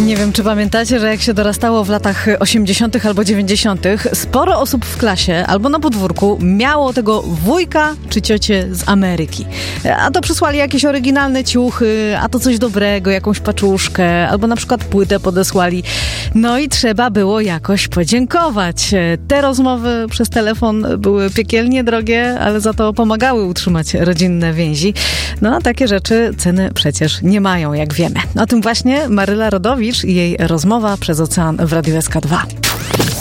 Nie wiem, czy pamiętacie, że jak się dorastało w latach 80. albo 90., sporo osób w klasie albo na podwórku miało tego wujka czy ciocię z Ameryki. A to przysłali jakieś oryginalne ciuchy, a to coś dobrego, jakąś paczuszkę, albo na przykład płytę podesłali. No i trzeba było jakoś podziękować. Te rozmowy przez telefon były piekielnie drogie, ale za to pomagały utrzymać rodzinne więzi. No a takie rzeczy ceny przecież nie mają, jak wiemy. O tym właśnie Maryla Rodowicz i jej rozmowa przez ocean w Radiu SK2.